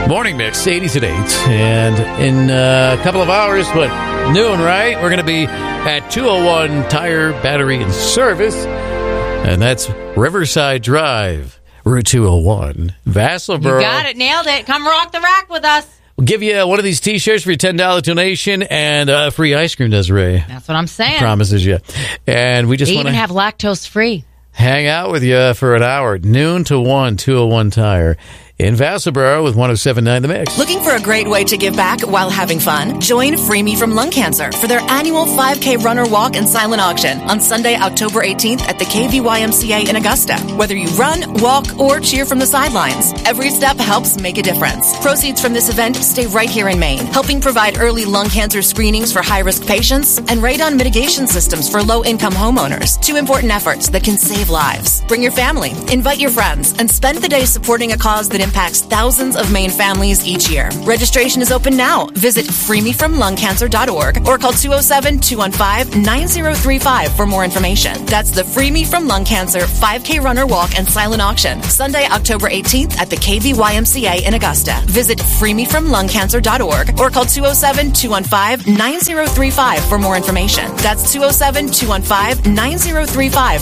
Morning Mix, 80s at 8. And in a couple of hours, noon, right? We're going to be at 201 Tire, Battery, and Service. And that's Riverside Drive, Route 201, Vassalboro. You got it. Nailed it. Come rock the rack with us. We'll give you one of these T-shirts for your $10 donation and free ice cream, Desiree. That's what I'm saying. Promises you. And we just want to have lactose-free. Hang out with you for an hour, noon to 1, 201 Tire. In Vassalboro with 107.9 The Mix. Looking for a great way to give back while having fun? Join Free Me from Lung Cancer for their annual 5K runner walk and silent auction on Sunday, October 18th at the KVYMCA in Augusta. Whether you run, walk, or cheer from the sidelines, every step helps make a difference. Proceeds from this event stay right here in Maine, helping provide early lung cancer screenings for high-risk patients and radon mitigation systems for low-income homeowners. Two important efforts that can save lives. Bring your family, invite your friends, and spend the day supporting a cause that impacts thousands of Maine families each year. Registration is open now. Visit freemefromlungcancer.org or call 207-215-9035 for more information. That's the Free Me from Lung Cancer 5K Runner Walk and Silent Auction, Sunday, October 18th at the KVYMCA in Augusta. Visit freemefromlungcancer.org or call 207-215-9035 for more information. That's 207-215-9035.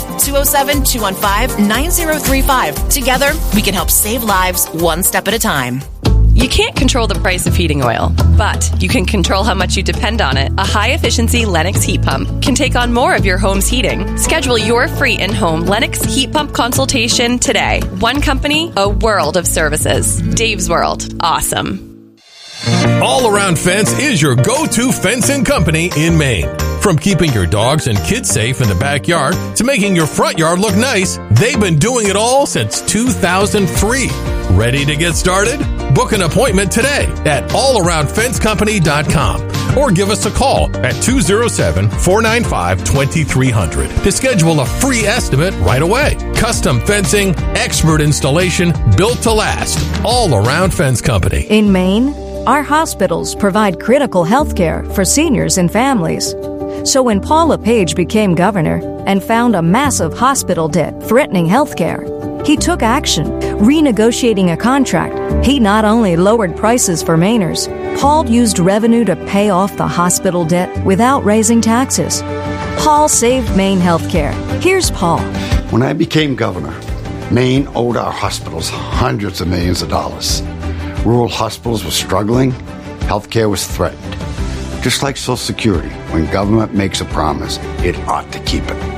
207-215-9035. Together, we can help save lives one step at a time. You can't control the price of heating oil, but you can control how much you depend on it. A high-efficiency Lennox heat pump can take on more of your home's heating. Schedule your free in-home Lennox heat pump consultation today. One company, a world of services. Dave's World. Awesome. All Around Fence is your go-to fencing company in Maine. From keeping your dogs and kids safe in the backyard to making your front yard look nice, they've been doing it all since 2003. Ready to get started? Book an appointment today at allaroundfencecompany.com or give us a call at 207-495-2300 to schedule a free estimate right away. Custom fencing, expert installation, built to last. All Around Fence Company. In Maine, our hospitals provide critical health care for seniors and families. So when Paul LePage became governor and found a massive hospital debt threatening health care, he took action, renegotiating a contract. He not only lowered prices for Mainers, Paul used revenue to pay off the hospital debt without raising taxes. Paul saved Maine health care. Here's Paul. When I became governor, Maine owed our hospitals hundreds of millions of dollars. Rural hospitals were struggling. Healthcare was threatened. Just like Social Security, when government makes a promise, it ought to keep it.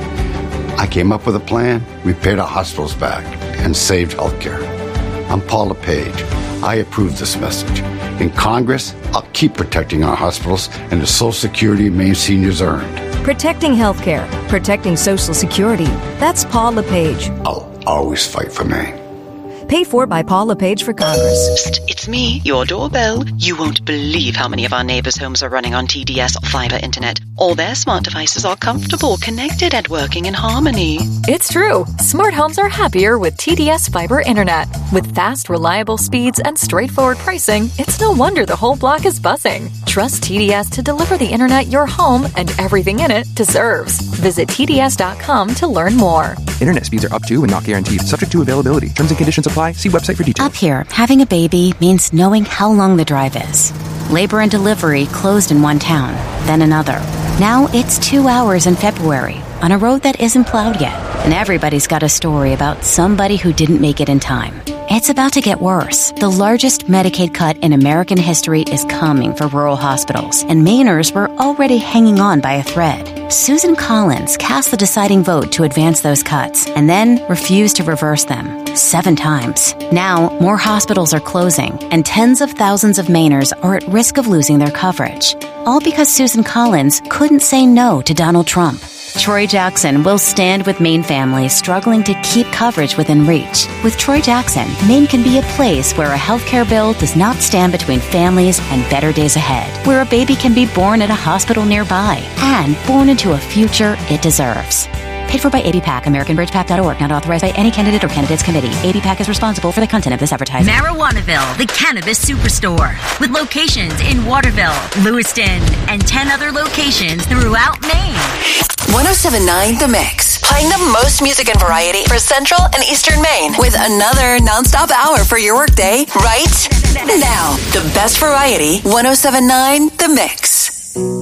I came up with a plan. We paid our hospitals back and saved healthcare. I'm Paul LePage. I approve this message. In Congress, I'll keep protecting our hospitals and the Social Security Maine seniors earned. Protecting healthcare, protecting Social Security. That's Paul LePage. I'll always fight for Maine. Paid for by Paul LePage for Congress. Psst, it's me, your doorbell. You won't believe how many of our neighbors' homes are running on TDS fiber internet. All their smart devices are comfortable, connected, and working in harmony. It's true. Smart homes are happier with TDS fiber internet. With fast, reliable speeds and straightforward pricing, it's no wonder the whole block is buzzing. Trust TDS to deliver the internet your home and everything in it deserves. Visit TDS.com to learn more. Internet speeds are up to and not guaranteed, subject to availability. Terms and conditions apply. See website for details. Up here, having a baby means knowing how long the drive is. Labor and delivery closed in one town, then another. Now it's 2 hours in February on a road that isn't plowed yet. And everybody's got a story about somebody who didn't make it in time. It's about to get worse. The largest Medicaid cut in American history is coming for rural hospitals, and Mainers were already hanging on by a thread. Susan Collins cast the deciding vote to advance those cuts, and then refused to reverse them 7 times. Now, more hospitals are closing, and tens of thousands of Mainers are at risk of losing their coverage. All because Susan Collins couldn't say no to Donald Trump. Troy Jackson will stand with Maine families struggling to keep coverage within reach. With Troy Jackson, Maine can be a place where a healthcare bill does not stand between families and better days ahead, where a baby can be born at a hospital nearby and born into a future it deserves. Paid for by ABPAC, AmericanBridgePAC.org, not authorized by any candidate or candidates committee. ABPAC is responsible for the content of this advertising. Marijuanaville, the cannabis superstore, with locations in Waterville, Lewiston, and 10 other locations throughout Maine. 107.9 The Mix, playing the most music and variety for Central and Eastern Maine, with another nonstop hour for your workday, right Now, the best variety, 107.9 The Mix.